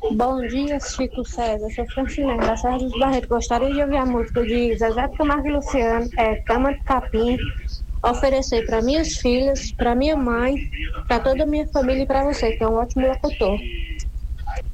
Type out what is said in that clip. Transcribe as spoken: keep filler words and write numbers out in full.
Bom dia, Chico César. Sou Francilene, da Serra dos Barretos. Gostaria de ouvir a música de Zezé de Camargo e Luciano, é Cama de Capim, oferecer para minhas filhas, para minha mãe, para toda a minha família e para você, que é um ótimo locutor.